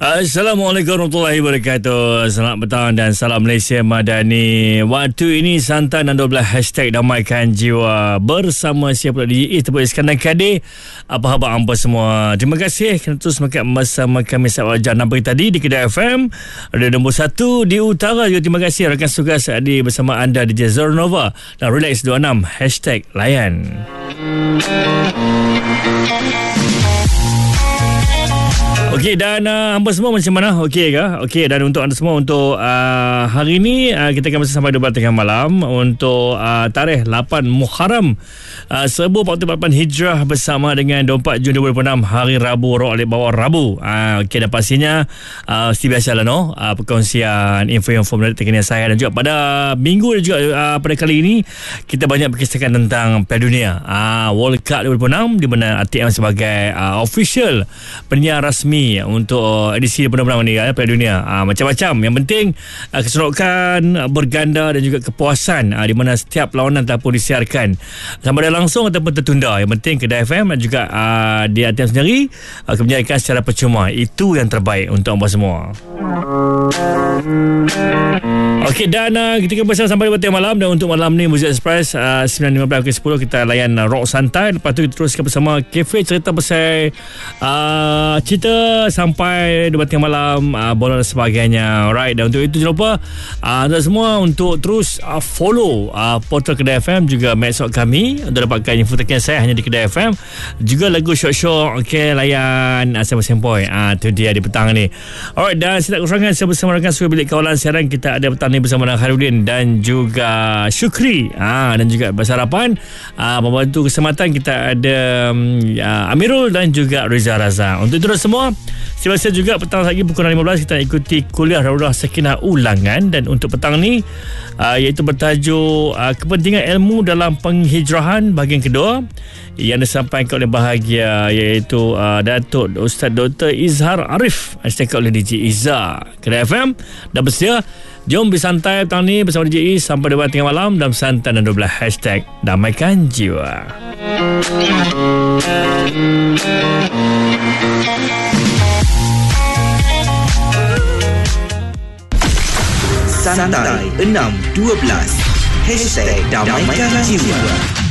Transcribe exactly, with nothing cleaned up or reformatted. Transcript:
Assalamualaikum warahmatullahi wabarakatuh. Selamat petang dan salam Malaysia Madani. Waktu ini santai enam dua belas hashtag damaikan jiwa bersama siapa D J Tepuk Iskandar Kadir. Apa khabar hampa semua? Terima kasih kerana terus makan bersama kami saat wajar enam pagi tadi di Kedah F M. Ada nombor satu di utara juga. Terima kasih rakan tugas di bersama anda D J Zornova dan Relax dua puluh enam hashtag layan. Okey, dan uh, hampa semua macam mana? Okey ke? Okey, dan untuk anda semua untuk uh, hari ini uh, kita akan bersama sampai dua belas tengah malam untuk uh, tarikh lapan Muharram uh, seribu empat ratus empat puluh lapan Hijrah bersama dengan dua puluh empat Jun dua ribu dua puluh enam hari Rabu, Rock Alik Bawah Rabu. Uh, Okey, dan pastinya uh, seperti biasalah no, uh, perkongsian info-info menarik terkini saya, dan juga pada minggu dan juga uh, pada kali ini kita banyak berkisahkan tentang Piala Dunia uh, World Cup dua ribu dua puluh enam, di mana R T M sebagai uh, official penyiar rasmi untuk edisi penerbangan ni ya, Piala Dunia. Aa, macam-macam. Yang penting aa, keserokan aa, berganda dan juga kepuasan aa, di mana setiap lawanan telah pun disiarkan sama ada langsung ataupun tertunda. Yang penting Kedah F M dan juga aa, di R T M sendiri akan menjayakan secara percuma. Itu yang terbaik untuk anda semua. Okey, dan uh, kita akan bersama sampai dua tengah malam. Dan untuk malam ni Muzik Express uh, sembilan lima belas ke sepuluh kita layan uh, rock santai. Lepas tu kita teruskan bersama Cafe cerita pasal uh, cerita sampai dua tengah malam, uh, bola dan sebagainya. Alright, dan untuk itu jangan lupa uh, anda semua untuk terus uh, follow uh, portal Kedah F M, juga medsos kami untuk dapatkan info terkini saya hanya di Kedah F M. Juga lagu syok-syok. Okey, layan uh, sempoi-sempoi. Ah uh, tu dia di petang ni. Alright, dan saya tak kurangan saya bersama rakan suara bilik kawalan siaran kita ada petang ni bersama dengan Khairudin dan juga Syukri, ah, dan juga bersarapan ah, membantu keselamatan kita ada um, uh, Amirul dan juga Riza Raza. Untuk itu semua sebenarnya juga petang lagi pukul lima belas kita ikuti kuliah Daurah Sakinah ulangan, dan untuk petang ni uh, iaitu bertajuk uh, kepentingan ilmu dalam penghijrahan bahagian kedua yang disampaikan oleh bahagia iaitu uh, Datuk Ustaz Doktor Izhar Arif, disampaikan oleh D J Iza Kedah F M. Dan bersedia, jom bersantai petang ni bersama D J Iz sampai dua belas tengah malam dalam santai dan dua belas hashtag damaikan jiwa. Santai enam dua belas hashtag damaikan jiwa.